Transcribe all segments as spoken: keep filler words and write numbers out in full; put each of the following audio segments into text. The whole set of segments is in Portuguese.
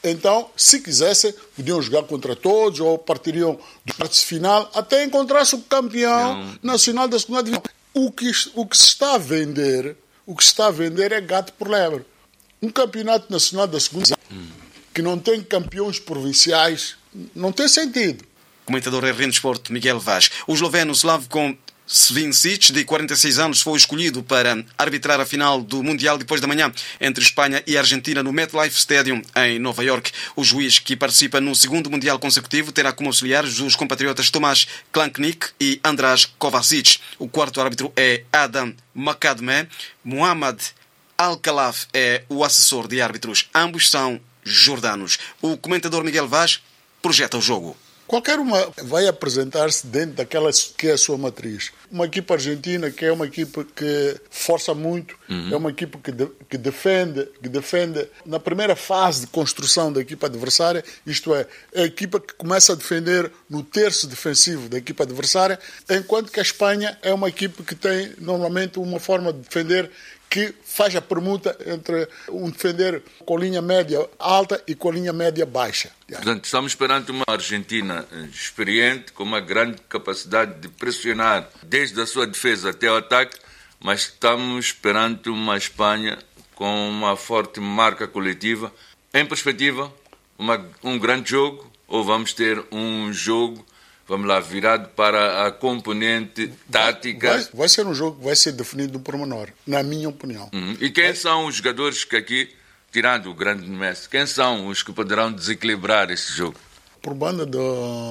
Então, se quisessem, podiam jogar contra todos ou partiriam do parte final até encontrar-se o campeão não. nacional da segunda divisão. O que, o que se está a vender, o que se está a vender é gato por lebre. Um campeonato nacional da segunda divisão hum. que não tem campeões provinciais não tem sentido. Comentador R N Desporto, Miguel Vaz. O esloveno Slavko Svincic, de quarenta e seis anos, foi escolhido para arbitrar a final do Mundial depois da manhã entre Espanha e Argentina no MetLife Stadium, em Nova York. O juiz, que participa no segundo Mundial consecutivo, terá como auxiliares os compatriotas Tomás Klanknik e András Kovacic. O quarto árbitro é Adam Makadme. Muhammad Al-Khalaf é o assessor de árbitros. Ambos são jordanos. O comentador Miguel Vaz projeta o jogo. Qualquer uma vai apresentar-se dentro daquela que é a sua matriz. Uma equipa argentina que é uma equipa que força muito, uhum. é uma equipa que, de, que, defende, que defende na primeira fase de construção da equipa adversária, isto é, é a equipa que começa a defender no terço defensivo da equipa adversária, enquanto que a Espanha é uma equipa que tem normalmente uma forma de defender que faz a permuta entre um defender com a linha média alta e com a linha média baixa. Portanto, estamos perante uma Argentina experiente, com uma grande capacidade de pressionar desde a sua defesa até o ataque, mas estamos perante uma Espanha com uma forte marca coletiva. Em perspectiva, uma, um grande jogo, ou vamos ter um jogo, vamos lá, virado para a componente tática? Vai, vai ser um jogo que vai ser definido no pormenor, na minha opinião. Uhum. E quem vai... são os jogadores que aqui, tirando o grande Messi, quem são os que poderão desequilibrar esse jogo? Por banda da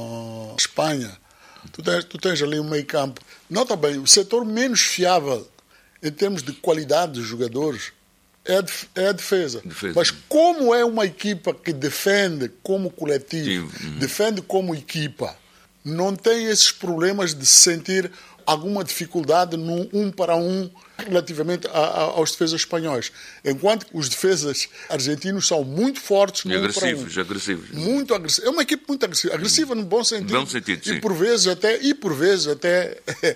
Espanha, tu tens, tu tens ali um meio campo. Nota bem, o setor menos fiável em termos de qualidade dos jogadores é a, é a defesa. defesa. Mas como é uma equipa que defende como coletivo, uhum. defende como equipa, não tem esses problemas de sentir alguma dificuldade no um para um relativamente a, a, aos defesas espanhóis. Enquanto os defesas argentinos são muito fortes no e um agressivos, para um. agressivos. Muito agressivos. É uma equipe muito agressiva. Agressiva no bom sentido. Bom sentido, sim. E por vezes até, e por vezes até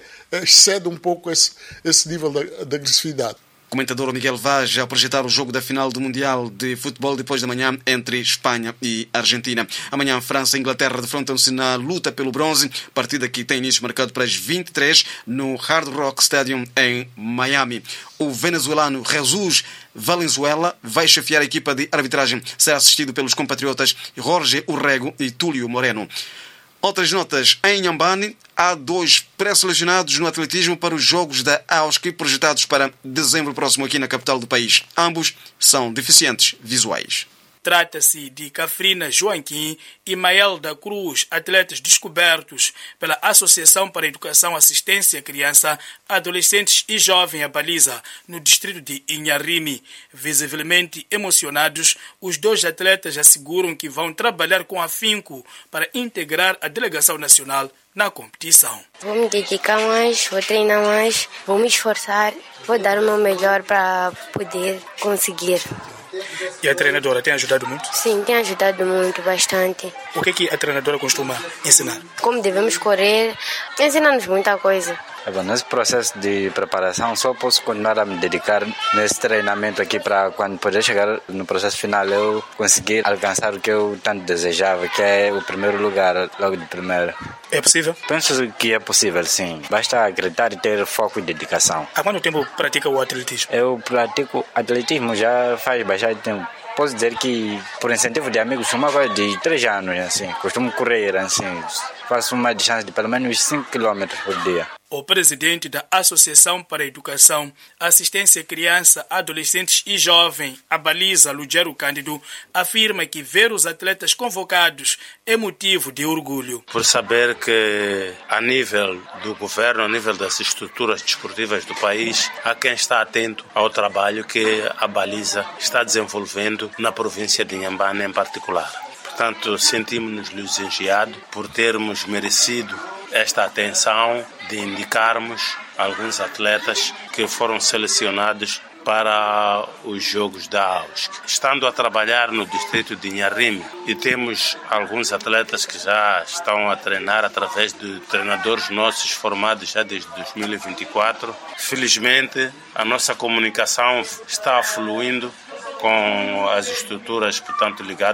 excede um pouco esse, esse nível de, de agressividade. Comentador Miguel Vaz a projetar o jogo da final do Mundial de Futebol depois da manhã entre Espanha e Argentina. Amanhã França e Inglaterra defrontam-se na luta pelo bronze, partida que tem início marcado para as vinte e três no Hard Rock Stadium em Miami. O venezuelano Jesus Valenzuela vai chefiar a equipa de arbitragem. Será assistido pelos compatriotas Jorge Urrego e Túlio Moreno. Outras notas. Em Inhambane, há dois pré-selecionados no atletismo para os Jogos da A U S C projetados para dezembro próximo aqui na capital do país. Ambos são deficientes visuais. Trata-se de Cafrina Joaquim e Mael da Cruz, atletas descobertos pela Associação para a Educação, Assistência à Criança, Adolescentes e Jovem à Baliza, no distrito de Inharime. Visivelmente emocionados, os dois atletas asseguram que vão trabalhar com afinco para integrar a delegação nacional na competição. Vou me dedicar mais, vou treinar mais, vou me esforçar, vou dar o meu melhor para poder conseguir. E a treinadora tem ajudado muito? Sim, tem ajudado muito, bastante. O que é que a treinadora costuma ensinar? Como devemos correr, ensina-nos muita coisa. Nesse processo de preparação, só posso continuar a me dedicar nesse treinamento aqui para quando poder chegar no processo final eu conseguir alcançar o que eu tanto desejava, que é o primeiro lugar, logo de primeira. É possível? Penso que é possível, sim. Basta acreditar e ter foco e dedicação. Há quanto tempo pratica o atletismo? Eu pratico atletismo já faz bastante tempo. Posso dizer que, por incentivo de amigos, uma coisa de três anos, assim. Costumo correr, assim. Faço uma distância de pelo menos cinco quilômetros por dia. O presidente da Associação para a Educação, Assistência à Criança, Adolescentes e Jovem, a Baliza, Lugero Cândido, afirma que ver os atletas convocados é motivo de orgulho. Por saber que, a nível do governo, a nível das estruturas desportivas do país, há quem está atento ao trabalho que a Baliza está desenvolvendo na província de Inhambane em particular. Portanto, sentimos-nos lisonjeados por termos merecido esta atenção de indicarmos alguns atletas que foram selecionados para os Jogos da A U S C. Estando a trabalhar no distrito de Inharime e temos alguns atletas que já estão a treinar através de treinadores nossos formados já desde dois mil e vinte e quatro, felizmente a nossa comunicação está fluindo com as estruturas, portanto, ligadas